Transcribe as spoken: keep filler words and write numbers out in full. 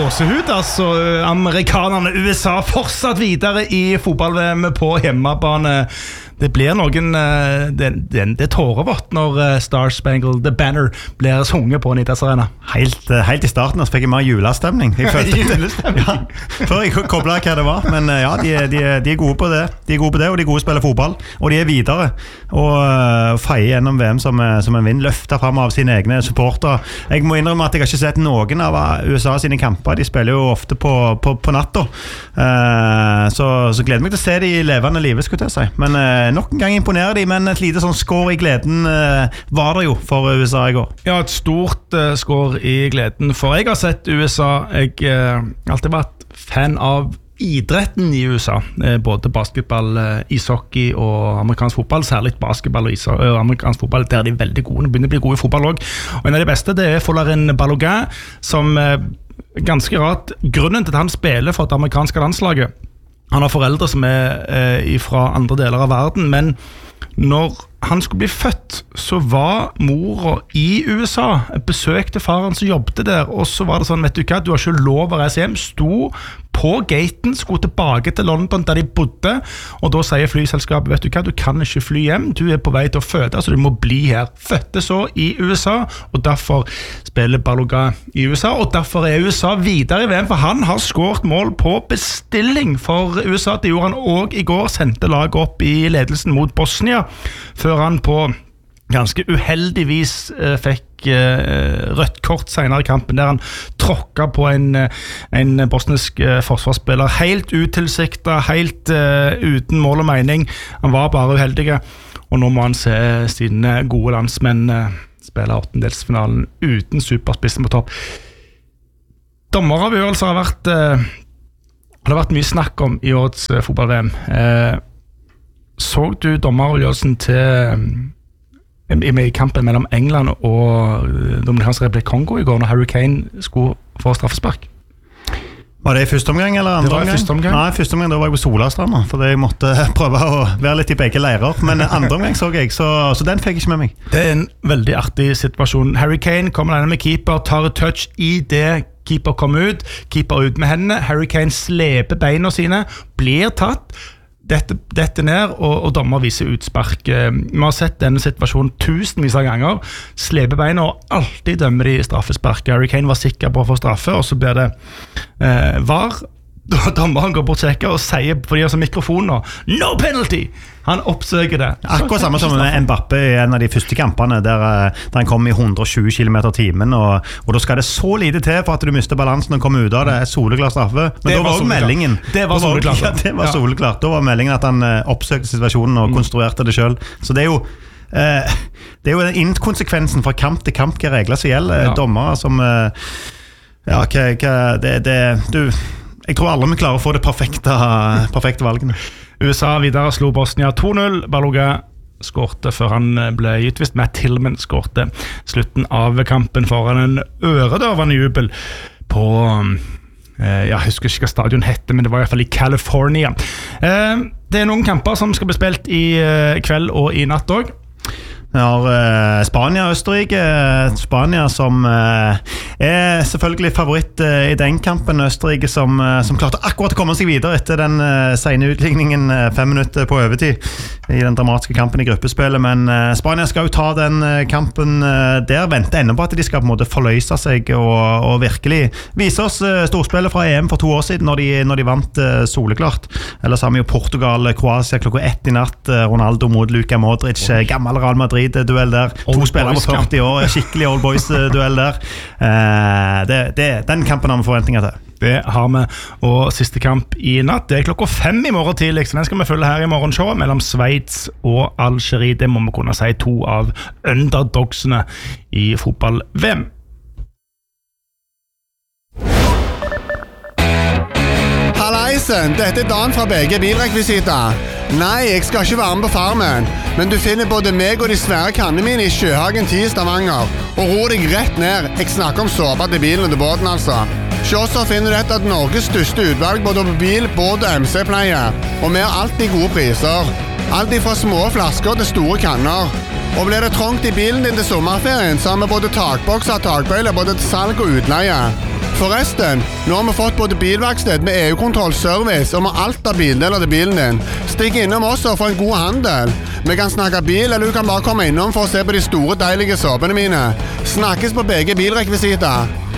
gåsehud, altså. Amerikanerne, U S A fortsatt videre i fotball-V M på hjemmebane. Det blir noen det, det, det er tårevått når Star Spangled The Banner blir sunget på Nidas Arena. Helt, helt i starten så fikk jeg mer julestemning. Jeg følte julestemning. Ja, før jeg koblet hva det var. Men ja, de, de, de er gode på det. De er gode på det, og de er gode å spille fotball. Og de er videre. Og uh, feier gjennom V M som, som en vinn, løfter frem av sine egne supporter. Jeg må innrømme at jeg har ikke sett noen av U S A sine kamper. De spiller jo ofte på, på, på natta. Uh, så, så gleder meg til å se de i levende livet, skulle jeg si. Men uh, nok en gang imponerer de, men et lite sånn skår i gleden uh, var det jo for U S A i går. Ja, et stort uh, skår i gleden, for jeg har sett U S A. Jeg har uh, alltid vært fan av idretten i U S A, uh, både basketball, uh, ishockey og amerikansk fotball, særlig basketball og, is- og amerikansk fotball, der er de veldig gode. De begynner å bli gode i fotball også. Og en av de beste, det er Folarin Balogun, som uh, ganske rart, grunnen til at han spiller for det amerikanske landslaget. Han har foreldre som er eh, fra andre deler av verden, men når han skulle bli født, så var mora i U S A, besøkte faren som jobbet der, og så var det sånn, vet du hva, du har ikke lov å reise hjem, sto på gaten, skulle tilbake til London der de bodde, og da sier flyselskapet, vet du hva, du kan ikke fly hjem, du er på vei til å føde, så du må bli her. Fødte så i U S A, og derfor spiller Balogun i U S A, og derfor er U S A videre i V M, for han har skåret mål på bestilling for U S A. Det gjorde han også i går, sendte laget opp i ledelsen mot Bosnia, før han på ganske uheldigvis eh, fikk eh, rødt kort senere i kampen, der han tråkket på en, en bosnisk eh, forsvarsspiller, helt utilsiktet, helt eh, uten mål og mening. Han var bare uheldig, og nå må han se sine gode landsmenn eh, spille åttendelsfinalen uten superspissen på topp. Dommeravgjørelser har vært eh, det har vært mye snakk om i årets eh, fotball-V M. Eh, så du dommeravgjørelsen til i kampen mellom England og Dominikansk Republikk Kongo i går, når Harry Kane skulle få straffespark? Var det i første omgang eller andre det var omgang? I første omgang. Nei, i første omgang da var jeg på Solastranda, for jeg måtte prøve å være litt i begge leirer, men andre omgang så jeg, så, så den fikk jeg ikke med meg. Det er en veldig artig situasjon. Harry Kane kommer alene med keeper, tar et touch i det keeper kommer ut, keeper ut med hendene, Harry Kane sleper beina sine, blir tatt, Dette, dette ned, og, og dommer viser utspark. Vi har sett denne situasjonen tusenvis av ganger. Sleper beina, og alltid dømmer de straffespark. Harry Kane var sikker på å få straffe, og så blir det eh, var. Dommeren går bort og sier på de som mikrofoner no penalty, han oppsøker det akkurat samme som med Mbappé i en av de første kampene der, der han kom i hundre og tjue kilometer i timen og, og da skal det så lite til for at du mister balansen og kommer ut av det, soleklart straffe, men det da var, var meldingen det var soleklart ja, det var soleklart, da var meldingen at han oppsøkte situasjonen og mm. konstruerte det selv, så det er jo eh, det er jo inkonsekvensen fra kamp til kamp hva regler som gjelder, ja. Dommer som eh, ja, hva, hva det, det, du jeg tror alle vi klarer å få det perfekte, perfekte valgene. U S A videre slo Bosnia to null. Balogun skårte før han ble utvist. Matt Tillman skårte slutten av kampen foran en øredøvende jubel på eh, jeg husker ikke hva stadion hette, men det var i hvert fall i California. Eh, det er noen kamper som skal bli spilt i eh, kveld og i natt også. Vi har eh, Spania og Østerrike. Spania som eh, er selvfølgelig favoritt eh, i den kampen. Østerrike som, eh, som klarte akkurat å komme seg videre etter den eh, sene utligningen eh, fem minutter på overtid i den dramatiske kampen i gruppespillet. Men eh, Spania skal jo ta den eh, kampen eh, der, vente enda på at de skal på en måte forløse seg og, og virkelig vise oss eh, storspillet fra E M for to år siden når de, når de vant eh, soleklart. Ellers har vi jo Portugal, Kroatia klokka ett i natt. Eh, Ronaldo mot Luka Modric, eh, gammel Real Madrid duell der, to old spillere på førti år, skikkelig old boys duell der eh, det, det, den kampen har vi forventninger til. Det har vi, og siste kamp i natt, det er klokka fem i morgen tidlig, så den skal vi følge her i morgenshowet mellom Sveits og Algerie. Det må vi kunne si to av underdogsene i fotball-V M. Hallaisen, dette er Dan fra B G Bilrekvisita. Nei, jeg skal ikke være med på Farmen, men du finner både meg og de svære kannene mine i Sjøhagen ti i Stavanger. Og ro deg rett ned, jeg snakker om såpa til bilen og til båten altså. Hos oss finner du et av Norges største utvalg både på bil, båt og M C-pleie, og vi har alltid gode priser. Alt fra små flasker til store kanner. Og blir det trångt i bilen din til sommerferien, så har vi både takbokser og takbøyler både til salg og utleie. Forresten, nå har vi fått både bilverksted med E U-kontroll, service og med alt av bildeler til bilen din. Stikk innom oss og få en god handel. Vi kan snakke bil, eller du kan bare komme innom for å se på de store, deilige såpene mine. Snakkes på B G Bilrekvisita.